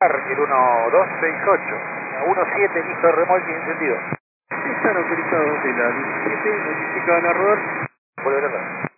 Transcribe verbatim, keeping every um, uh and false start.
el uno dos seis ocho, uno siete listo de remolque encendido. Están autorizados de la diecisiete, notifican a rodar. Vuelve a